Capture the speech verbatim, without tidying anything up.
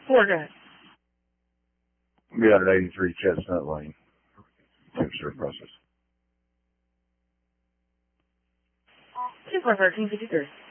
Four, go ahead. Be out at eighty-three Chestnut Lane. Temperature process. two four four, fifty-three.